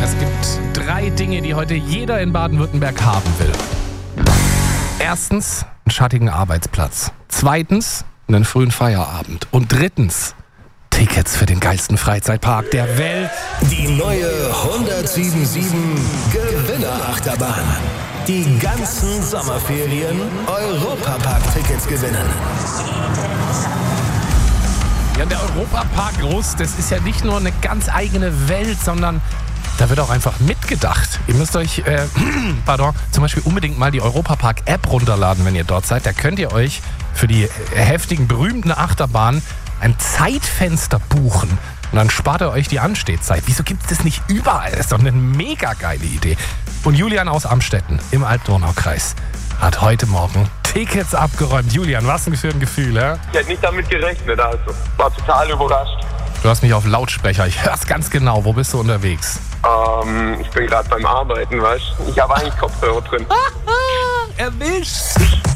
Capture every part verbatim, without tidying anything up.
Es gibt drei Dinge, die heute jeder in Baden-Württemberg haben will. Erstens, einen schattigen Arbeitsplatz. Zweitens, einen frühen Feierabend. Und drittens, Tickets für den geilsten Freizeitpark der Welt. Die neue hundertsieben Gewinnerachterbahn. Die ganzen Sommerferien Europapark-Tickets gewinnen. Ja, der Europapark Groß, das ist ja nicht nur eine ganz eigene Welt, sondern da wird auch einfach mitgedacht. Ihr müsst euch, äh, pardon, zum Beispiel unbedingt mal die Europapark-App runterladen, wenn ihr dort seid. Da könnt ihr euch für die heftigen, berühmten Achterbahnen ein Zeitfenster buchen. Und dann spart ihr euch die Anstehzeit. Wieso gibt es das nicht überall? Das ist doch eine mega geile Idee. Und Julian aus Amstetten im Alt-Donau-Kreis hat heute Morgen Tickets abgeräumt. Julian, was denn für ein Gefühl, hä? Ich hätte nicht damit gerechnet, also. War total überrascht. Du hast mich auf Lautsprecher. Ich hör's ganz genau. Wo bist du unterwegs? Ähm, ich bin gerade beim Arbeiten, weißt du? Ich habe eigentlich Kopfhörer drin. Erwischt!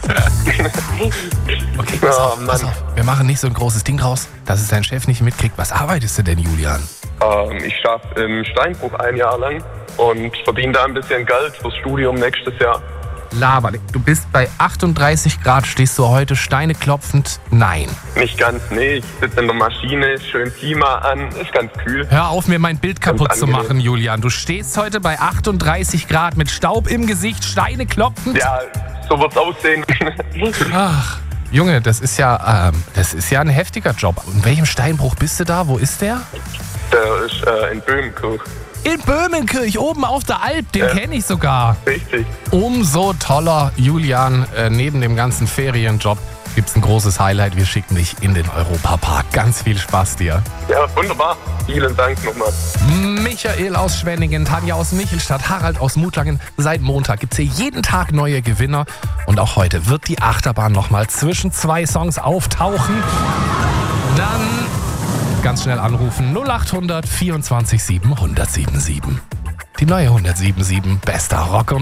Okay, pass Oh, auf, pass Mann. auf. Wir machen nicht so ein großes Ding raus, dass es dein Chef nicht mitkriegt. Was arbeitest du denn, Julian? Ähm, ich arbeite im Steinbruch ein Jahr lang und verdiene da ein bisschen Geld fürs Studium nächstes Jahr. Laber. Du bist bei achtunddreißig Grad, stehst du heute Steine klopfend? Nein. Nicht ganz, nee. Ich sitze in der Maschine, schön Klima an, ist ganz kühl. Hör auf, mir mein Bild kaputt Ganz zu angenehm. machen, Julian. Du stehst heute bei achtunddreißig Grad mit Staub im Gesicht, Steine klopfend. Ja, so wird's aussehen. Ach, Junge, das ist ja, ähm, das ist ja ein heftiger Job. In welchem Steinbruch bist du da? Wo ist der? Der ist äh, in Böhmenkirch. In Böhmenkirch, oben auf der Alp. Den Ja. kenne ich sogar. Richtig. Umso toller, Julian. Äh, neben dem ganzen Ferienjob gibt's ein großes Highlight. Wir schicken dich in den Europapark. Ganz viel Spaß dir. Ja, wunderbar. Vielen Dank nochmal. Michael aus Schwenningen, Tanja aus Michelstadt, Harald aus Mutlangen. Seit Montag gibt's hier jeden Tag neue Gewinner. Und auch heute wird die Achterbahn nochmal zwischen zwei Songs auftauchen. Dann ganz schnell anrufen null acht hundert vierundzwanzig sieben hundert sieben sieben. Die neue hundertsieben sieben, bester Rock und